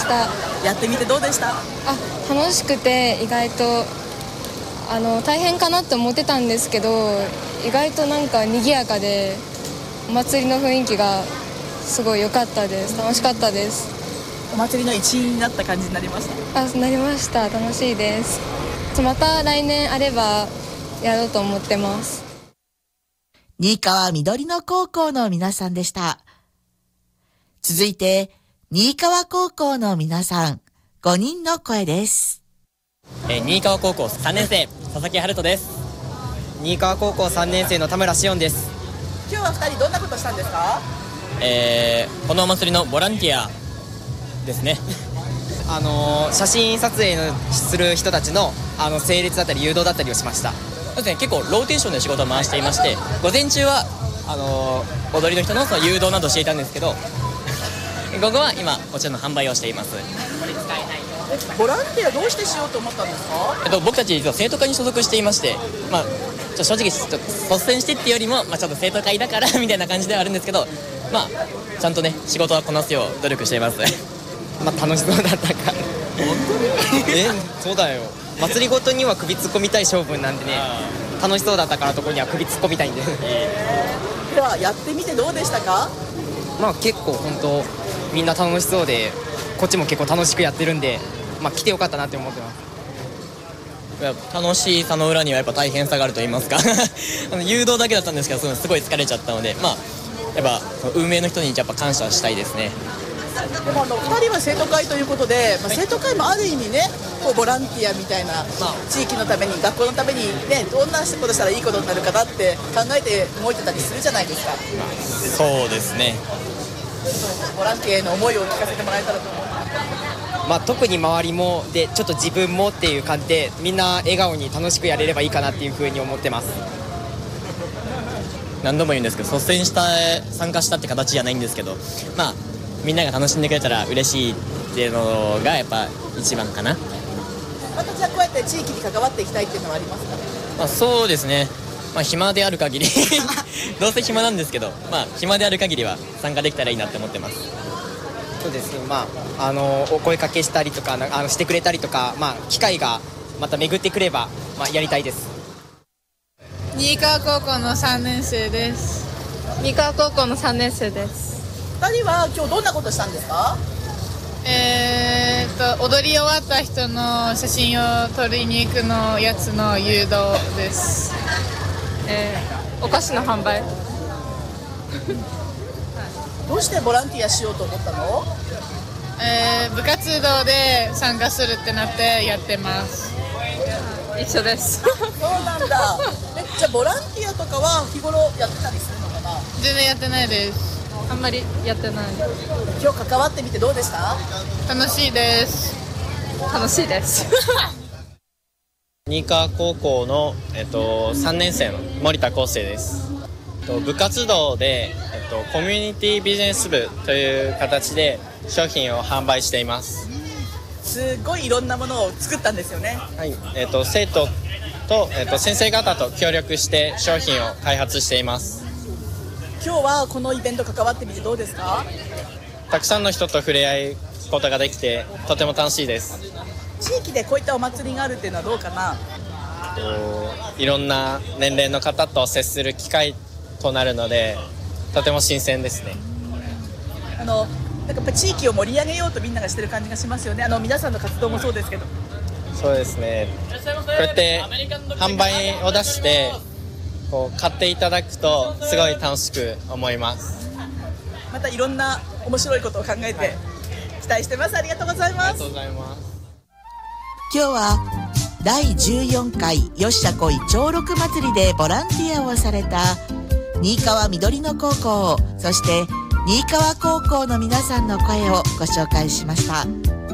した。 やってみてどうでした？ 楽しくて、意外と大変かなって思ってたんですけど、意外となんか賑やかで、お祭りの雰囲気がすごい良かったです。楽しかったです。 お祭りの一員になった感じになりました？ なりました。楽しいです。また来年あればやろうと思ってます。 新川緑野高校の皆さんでした。続いて新川高校の皆さん5人の声です。 新川高校3年生佐々木春人です。 新川高校3年生の田村志音です。 今日は2人どんなことしたんですか？ このお祭りのボランティアですね。 写真撮影する人たちの整列だったり誘導だったりをしました。 そうですね、結構ローテーションで仕事を回していまして、午前中は踊りの人のその誘導などをしていたんですけど、午後は今こちらの販売をしています。 ボランティアどうしてしようと思ったんですか？ 僕たち実は生徒会に所属していまして、正直ちょっと率先してっていうよりも、ちょっと生徒会だからみたいな感じではあるんですけど、ちゃんとね仕事はこなすよう努力しています。 楽しそうだったからそうだよ、祭りごとには首突っ込みたい性分なんでね、楽しそうだったからとこには首突っ込みたいんでではやってみてどうでしたか？ 結構本当みんな楽しそうで、こっちも結構楽しくやってるんで、来てよかったなって思ってます。 楽しさの裏にはやっぱ大変さがあると言いますか誘導だけだったんですけど、すごい疲れちゃったので、やっぱ運営の人にやっぱ感謝したいですね。 でも2人は生徒会ということで、生徒会もある意味ね、ボランティアみたいな、地域のために学校のためにね、どんなことしたらいいことになるかなって考えて動いてたりするじゃないですか。 そうですね、 ボランティアへの思いを聞かせてもらえたらと思う。 特に周りもでちょっと自分もっていう感じで、みんな笑顔に楽しくやれればいいかなっていうふうに思ってます。 何度も言うんですけど、率先して参加したって形じゃないんですけど、みんなが楽しんでくれたら嬉しいっていうのがやっぱ一番かな。 またじゃあこうやって地域に関わっていきたいっていうのはありますか？ そうですね、暇である限りどうせ暇なんですけど、暇である限りは参加できたらいいなって思ってます。 そうですね、お声かけしたりとかしてくれたりとか、機会がまた巡ってくれば、やりたいです。 新川高校の3年生です。 新川高校の3年生です。 2人は今日どんなことしたんですか？ 踊り終わった人の写真を撮りに行くのやつの誘導です。 お菓子の販売どうしてボランティアしようと思ったの？ 部活動で参加するってなってやってます。 一緒ですそうなんだ。じゃあボランティアとかは日頃やってたりするのかな？ 全然やってないです。 あんまりやってない。 今日関わってみてどうでした？ 楽しいです。 楽しいです新川高校の、3年生の森田康生です。部活動で、コミュニティビジネス部という形で商品を販売しています。 すごいいろんなものを作ったんですよね。 はい、生徒と、先生方と協力して商品を開発しています。 今日はこのイベント関わってみてどうですか？ たくさんの人と触れ合うことができてとても楽しいです。 地域でこういったお祭りがあるっていうのはどうかな？ いろんな年齢の方と接する機会となるのでとても新鮮ですね。 なんかやっぱ地域を盛り上げようとみんながしてる感じがしますよね。皆さんの活動もそうですけど。 そうですね、こうやって販売を出して買っていただくとすごい楽しく思います。 またいろんな面白いことを考えて期待してます。ありがとうございます。 ありがとうございます。 今日は第14回よっしゃこい長六祭りでボランティアをされた新川緑野高校、そして新川高校の皆さんの声をご紹介しました。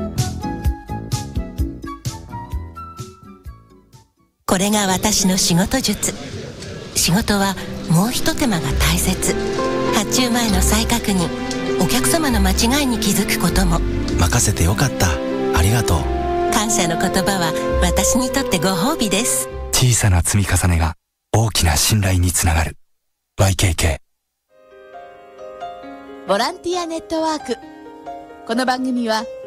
これが私の仕事術。仕事はもう一手間が大切。発注前の再確認、お客様の間違いに気づくことも。 任せてよかった、ありがとう。 感謝の言葉は私にとってご褒美です。 小さな積み重ねが大きな信頼につながる。 YKK ボランティアネットワーク。この番組は